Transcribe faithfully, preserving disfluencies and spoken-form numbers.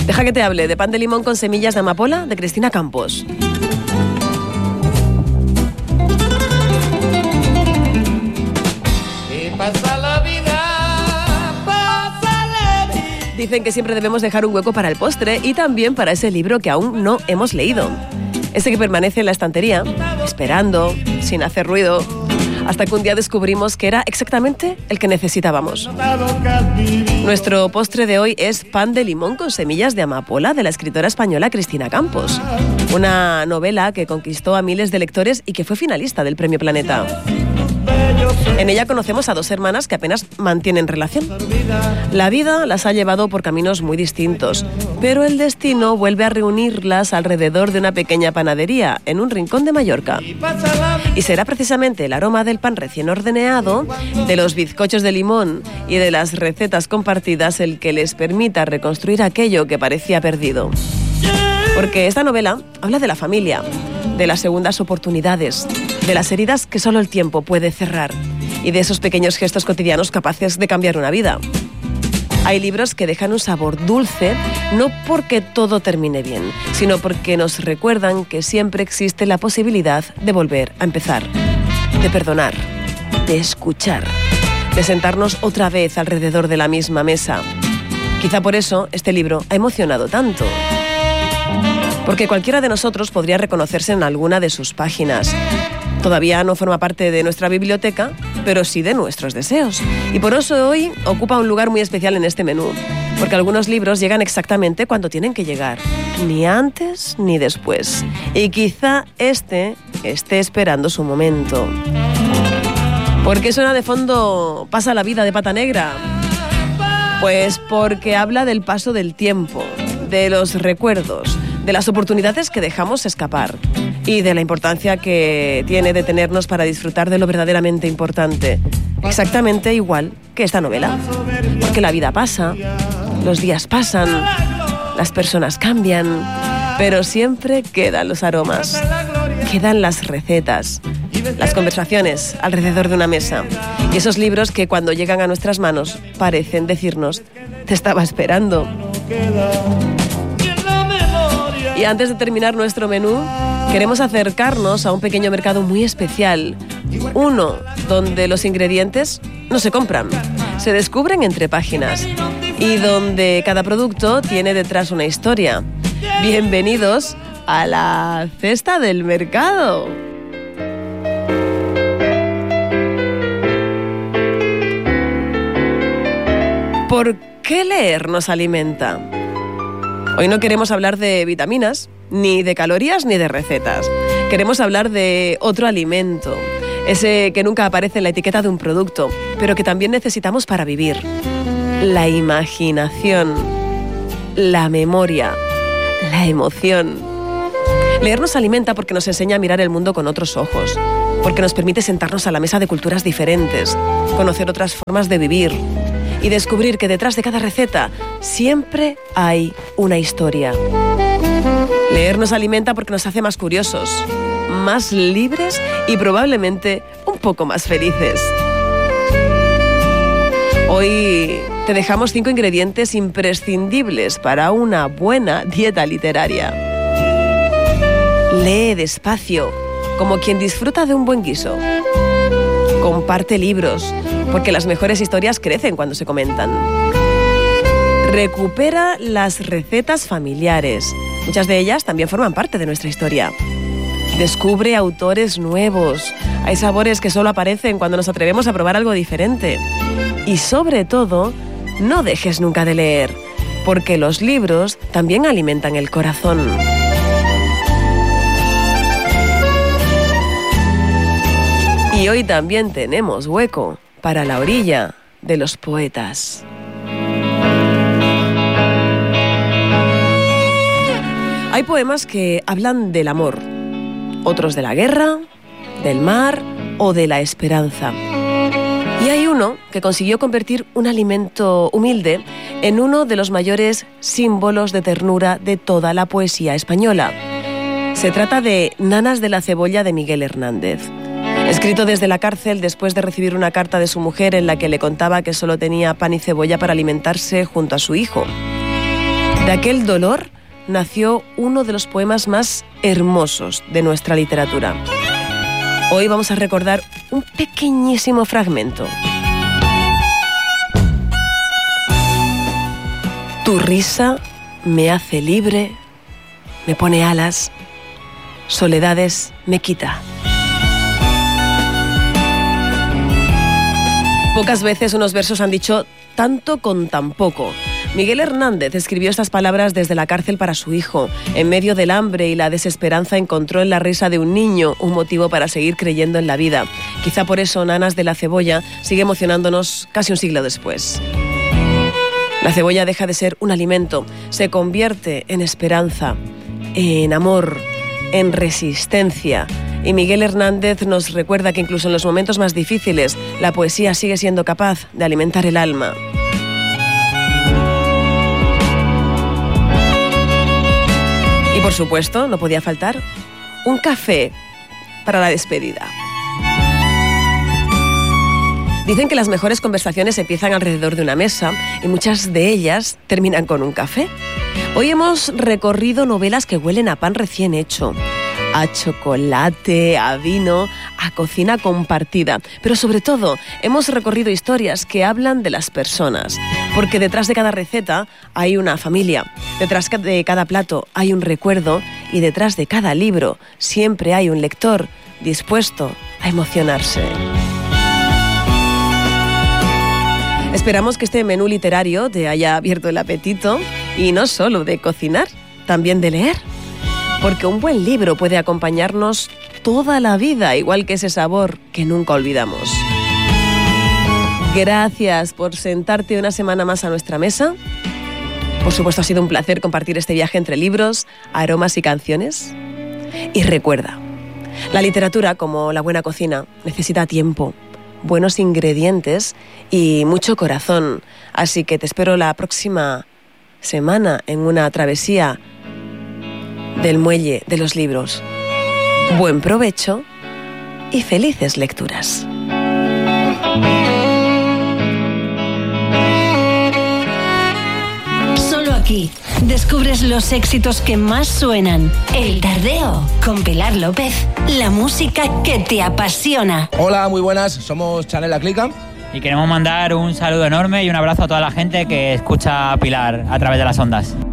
Deja que te hable de pan de limón con semillas de amapola de Cristina Campos. Y pasa la vida, pasa la vida. Dicen que siempre debemos dejar un hueco para el postre y también para ese libro que aún no hemos leído. Ese que permanece en la estantería, esperando, sin hacer ruido, hasta que un día descubrimos que era exactamente el que necesitábamos. Nuestro postre de hoy es pan de limón con semillas de amapola de la escritora española Cristina Campos. Una novela que conquistó a miles de lectores y que fue finalista del Premio Planeta. En ella conocemos a dos hermanas que apenas mantienen relación. La vida las ha llevado por caminos muy distintos, pero el destino vuelve a reunirlas alrededor de una pequeña panadería en un rincón de Mallorca. Y será precisamente el aroma del pan recién horneado, de los bizcochos de limón y de las recetas compartidas el que les permita reconstruir aquello que parecía perdido. Porque esta novela habla de la familia, de las segundas oportunidades, de las heridas que solo el tiempo puede cerrar y de esos pequeños gestos cotidianos capaces de cambiar una vida. Hay libros que dejan un sabor dulce, no porque todo termine bien, sino porque nos recuerdan que siempre existe la posibilidad de volver a empezar, de perdonar, de escuchar, de sentarnos otra vez alrededor de la misma mesa. Quizá por eso este libro ha emocionado tanto. Porque cualquiera de nosotros podría reconocerse en alguna de sus páginas. Todavía no forma parte de nuestra biblioteca, pero sí de nuestros deseos. Y por eso hoy ocupa un lugar muy especial en este menú. Porque algunos libros llegan exactamente cuando tienen que llegar. Ni antes ni después. Y quizá este esté esperando su momento. ¿Por qué suena de fondo Pasa la vida de Pata Negra? Pues porque habla del paso del tiempo, de los recuerdos, de las oportunidades que dejamos escapar y de la importancia que tiene detenernos para disfrutar de lo verdaderamente importante. Exactamente igual que esta novela. Porque la vida pasa, los días pasan, las personas cambian, pero siempre quedan los aromas, quedan las recetas, las conversaciones alrededor de una mesa y esos libros que cuando llegan a nuestras manos parecen decirnos: te estaba esperando. Y antes de terminar nuestro menú, queremos acercarnos a un pequeño mercado muy especial. Uno donde los ingredientes no se compran, se descubren entre páginas. Y donde cada producto tiene detrás una historia. Bienvenidos a la cesta del mercado. ¿Por qué leer nos alimenta? Hoy no queremos hablar de vitaminas, ni de calorías, ni de recetas. Queremos hablar de otro alimento, ese que nunca aparece en la etiqueta de un producto, pero que también necesitamos para vivir. La imaginación, la memoria, la emoción. Leer nos alimenta porque nos enseña a mirar el mundo con otros ojos, porque nos permite sentarnos a la mesa de culturas diferentes, conocer otras formas de vivir y descubrir que detrás de cada receta siempre hay una historia. Leer nos alimenta porque nos hace más curiosos, más libres y probablemente un poco más felices. Hoy te dejamos cinco ingredientes imprescindibles para una buena dieta literaria. Lee despacio, como quien disfruta de un buen guiso. Comparte libros, porque las mejores historias crecen cuando se comentan. Recupera las recetas familiares. Muchas de ellas también forman parte de nuestra historia. Descubre autores nuevos. Hay sabores que solo aparecen cuando nos atrevemos a probar algo diferente. Y sobre todo, no dejes nunca de leer, porque los libros también alimentan el corazón. Y hoy también tenemos hueco para la orilla de los poetas. Hay poemas que hablan del amor, otros de la guerra, del mar o de la esperanza. Y hay uno que consiguió convertir un alimento humilde en uno de los mayores símbolos de ternura de toda la poesía española. Se trata de Nanas de la cebolla de Miguel Hernández. Escrito desde la cárcel después de recibir una carta de su mujer en la que le contaba que solo tenía pan y cebolla para alimentarse junto a su hijo. De aquel dolor nació uno de los poemas más hermosos de nuestra literatura. Hoy vamos a recordar un pequeñísimo fragmento. Tu risa me hace libre, me pone alas, soledades me quita. Pocas veces unos versos han dicho tanto con tan poco. Miguel Hernández escribió estas palabras desde la cárcel para su hijo. En medio del hambre y la desesperanza encontró en la risa de un niño un motivo para seguir creyendo en la vida. Quizá por eso Nanas de la Cebolla sigue emocionándonos casi un siglo después. La cebolla deja de ser un alimento, se convierte en esperanza, en amor, en resistencia. Y Miguel Hernández nos recuerda que incluso en los momentos más difíciles, la poesía sigue siendo capaz de alimentar el alma. Y por supuesto, no podía faltar un café para la despedida. Dicen que las mejores conversaciones empiezan alrededor de una mesa y muchas de ellas terminan con un café. Hoy hemos recorrido novelas que huelen a pan recién hecho, a chocolate, a vino, a cocina compartida. Pero sobre todo, hemos recorrido historias que hablan de las personas. Porque detrás de cada receta hay una familia, detrás de cada plato hay un recuerdo y detrás de cada libro siempre hay un lector dispuesto a emocionarse. Esperamos que este menú literario te haya abierto el apetito y no solo de cocinar, también de leer. Porque un buen libro puede acompañarnos toda la vida, igual que ese sabor que nunca olvidamos. Gracias por sentarte una semana más a nuestra mesa. Por supuesto, ha sido un placer compartir este viaje entre libros, aromas y canciones. Y recuerda, la literatura, como la buena cocina, necesita tiempo, buenos ingredientes y mucho corazón. Así que te espero la próxima semana en una travesía del muelle de los libros. Buen provecho y felices lecturas. Solo aquí descubres los éxitos que más suenan. El Tardeo con Pilar López. La música que te apasiona. Hola, muy buenas. Somos Chanel La Clica. Y queremos mandar un saludo enorme y un abrazo a toda la gente que escucha a Pilar a través de las ondas.